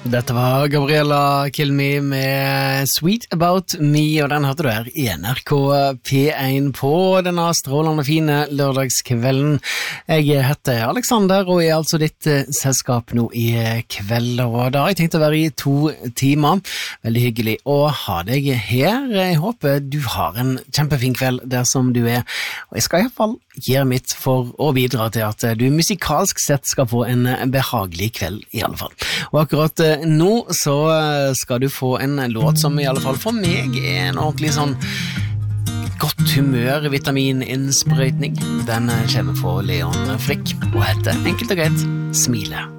Dette var Gabriella Kill Me med Sweet About Me, og den hørte du her i NRK P1 på denne strålende fine lørdagskvelden. Jeg heter Alexander og er altså ditt selskap nå i kveld, og da har jeg tenkt å være i 2 timer. Veldig hyggelig å ha deg her. Jeg håper du har en kjempefin kveld der som du er, og jeg skal i hvert fall gjøre mitt for å bidra til at du musikalsk sett skal få en behagelig kveld i alle fall. Og akkurat nå så skal du få en låt som i alle fall for meg er en ordentlig sånn godt humør vitamininnsprøytning. Den kommer fra Leon Frick og heter enkelt og greit Smile.